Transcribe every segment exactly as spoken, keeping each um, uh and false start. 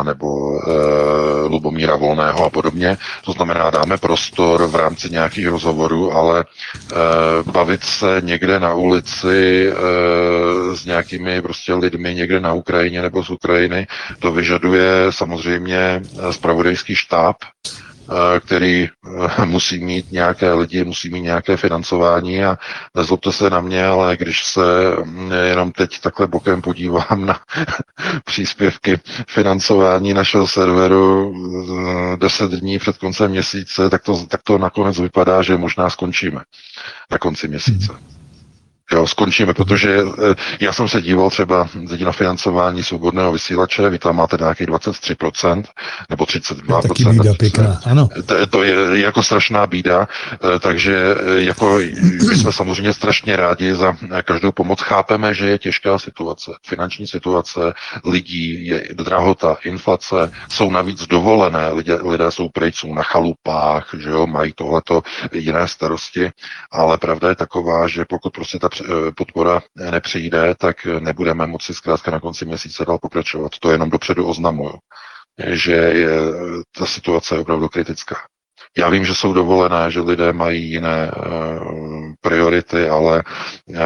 nebo uh, Lubomíra Volného a podobně. To znamená, dáme prostor v rámci nějakých rozhovorů, ale uh, bavit se někde na ulici uh, s nějakými prostě lidmi někde na Ukrajině nebo z Ukrajiny, to vyžaduje samozřejmě zpravodajský štáb, který musí mít nějaké lidi, musí mít nějaké financování a nezlobte se na mě, ale když se jenom teď takhle bokem podívám na příspěvky financování našeho serveru deset dní před koncem měsíce, tak to, tak to nakonec vypadá, že možná skončíme na konci měsíce. Jo, skončíme, protože já jsem se díval třeba na financování svobodného vysílače, vy tam máte nějakých dvacet tři procent nebo třicet dva procent. Taky bída pěkná, ano. To, to je jako strašná bída, takže jako my jsme samozřejmě strašně rádi za každou pomoc. Chápeme, že je těžká situace, finanční situace lidí, je drahota, inflace, jsou navíc dovolené, lidé, lidé jsou pryč, jsou na chalupách, že jo, mají tohleto jiné starosti, ale pravda je taková, že pokud prostě ta podpora nepřijde, tak nebudeme moci zkrátka na konci měsíce dál pokračovat. To jenom dopředu oznamuju, že je, ta situace je opravdu kritická. Já vím, že jsou dovolené, že lidé mají jiné uh, priority, ale uh,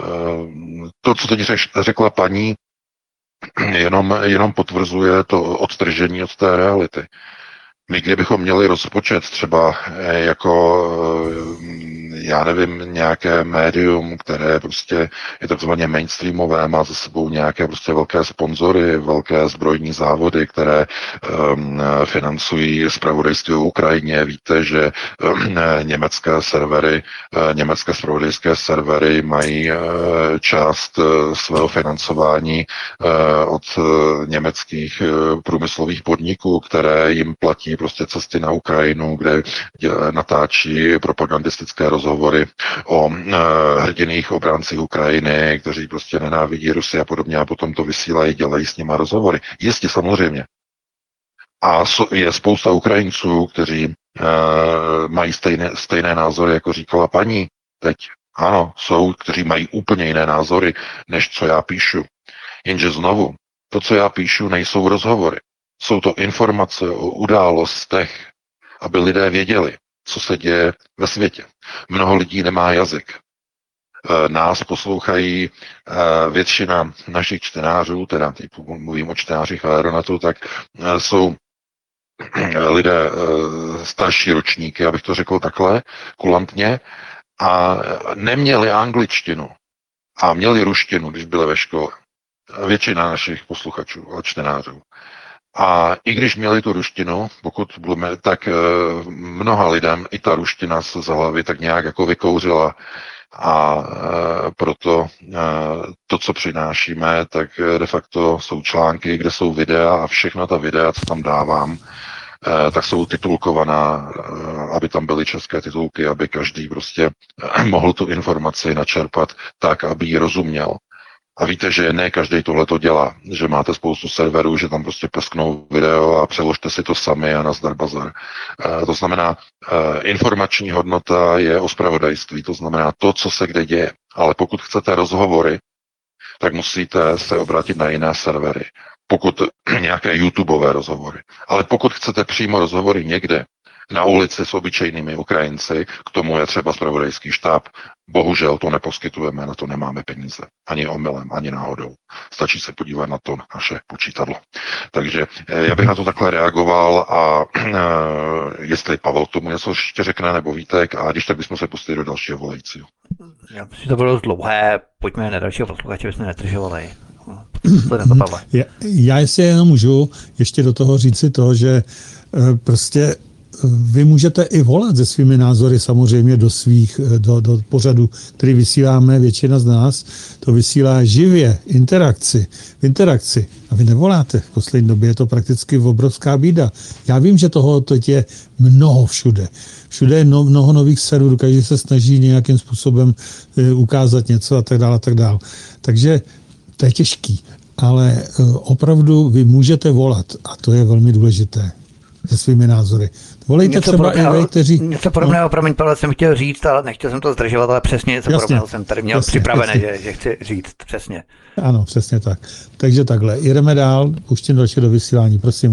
to, co teď řekla paní, jenom, jenom potvrzuje to odtržení od té reality. My kdybychom měli rozpočet třeba jako, já nevím, nějaké médium, které prostě je takzvaně mainstreamové, má za sebou nějaké prostě velké sponzory, velké zbrojní závody, které um, financují zpravodajství o Ukrajině. Víte, že um, německé servery, uh, německé zpravodajské servery mají uh, část uh, svého financování uh, od uh, německých uh, průmyslových podniků, které jim platí prostě cesty na Ukrajinu, kde natáčí propagandistické rozhovory o e, hrdinných obráncích Ukrajiny, kteří prostě nenávidí Rusy a podobně a potom to vysílají, dělají s nima rozhovory. Jistě, samozřejmě. A je spousta Ukrajinců, kteří e, mají stejné, stejné názory, jako říkala paní teď. Ano, jsou, kteří mají úplně jiné názory, než co já píšu. Jenže znovu, to, co já píšu, nejsou rozhovory. Jsou to informace o událostech, aby lidé věděli, co se děje ve světě. Mnoho lidí nemá jazyk. Nás poslouchají většina našich čtenářů, teda teď mluvím o čtenářích Aeronetu, tak jsou lidé starší ročníky, abych to řekl takhle, kulantně, a neměli angličtinu a měli ruštinu, když byli ve škole. Většina našich posluchačů a čtenářů. A i když měli tu ruštinu, pokud budeme, tak e, mnoha lidem i ta ruština se za hlavy tak nějak jako vykouřila. A e, proto e, to, co přinášíme, tak de facto jsou články, kde jsou videa a všechna ta videa, co tam dávám, e, tak jsou titulkovaná, e, aby tam byly české titulky, aby každý prostě e, mohl tu informaci načerpat tak, aby ji rozuměl. A víte, že ne každý tohle to dělá, že máte spoustu serverů, že tam prostě pesknou video a přeložte si to sami a nazdar bazar. E, to znamená, e, informační hodnota je o zpravodajství, to znamená to, co se kde děje. Ale pokud chcete rozhovory, tak musíte se obrátit na jiné servery. Pokud nějaké YouTubeové rozhovory. Ale pokud chcete přímo rozhovory někde, na ulici s obyčejnými Ukrajinci, k tomu je třeba zpravodajský štáb. Bohužel to neposkytujeme, na to nemáme peníze. Ani omylem, ani náhodou. Stačí se podívat na to naše počítadlo. Takže já bych na to takhle reagoval a jestli Pavel k tomu něco ještě řekne, nebo Vítek, a když tak bychom se pustili do dalšího volajícího. Já myslím, že to bylo dlouhé, pojďme na dalšího posluchače, bychom netržovali. Já, já jestli jenom můžu ještě do toho říci to, že prostě vy můžete i volat se svými názory samozřejmě do svých, do, do pořadu, který vysíláme, většina z nás to vysílá živě, interakci, v interakci. A vy nevoláte. V poslední době je to prakticky obrovská bída. Já vím, že toho teď je mnoho všude. Všude je no, mnoho nových serverů, každý se snaží nějakým způsobem e, ukázat něco a tak dále, a tak dále. Takže to je těžký. Ale e, opravdu vy můžete volat a to je velmi důležité se svými názory. Volejte něco třeba i vy, kteří... Něco podobného, no. Promiň, Pavel, jsem chtěl říct, ale nechtěl jsem to zdržovat, ale přesně něco podobného jsem tady měl jasně, připravené, jasně. Že, že chci říct, přesně. Ano, přesně tak. Takže takhle, jedeme dál, pouštím další do vysílání, prosím.